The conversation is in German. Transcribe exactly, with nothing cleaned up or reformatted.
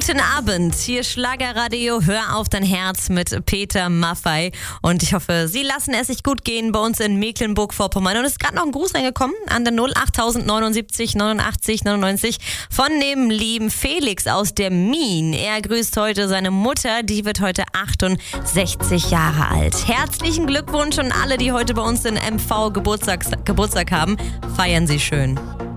Guten Abend, hier Schlagerradio, hör auf dein Herz mit Peter Maffay. Und ich hoffe, Sie lassen es sich gut gehen bei uns in Mecklenburg-Vorpommern. Und es ist gerade noch ein Gruß reingekommen an der null acht neunundsiebzig neunundachtzig neunundneunzig von dem lieben Felix aus der Mien. Er grüßt heute seine Mutter, die wird heute achtundsechzig Jahre alt. Herzlichen Glückwunsch an alle, die heute bei uns in M V Geburtstags- Geburtstag haben. Feiern Sie schön.